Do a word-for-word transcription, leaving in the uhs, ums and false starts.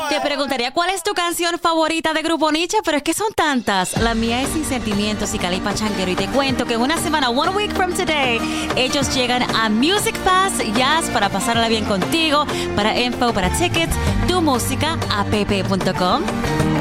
Te preguntaría cuál es tu canción favorita de Grupo Nietzsche, pero es que son tantas. La mía es Sin Sentimientos y Cali Pachanguero. Y te cuento que en una semana, one week from today, ellos llegan a Music Fast Jazz para pasarla bien contigo. Para info, para tickets, tu música, app punto com.